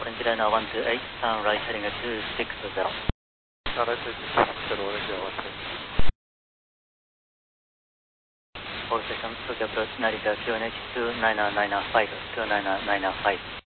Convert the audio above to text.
Orange liner 128, turn right heading at 260. Right heading 260, orange 128. All stations, Tokyo approach Narita QNH 29995, 29995.